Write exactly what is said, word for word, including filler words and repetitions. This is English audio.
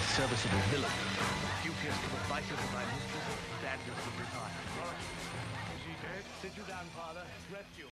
serviceable villain. Duteous to the vices of my mistress, standards of retire. Is he dead? Sit you down, father. Rest you.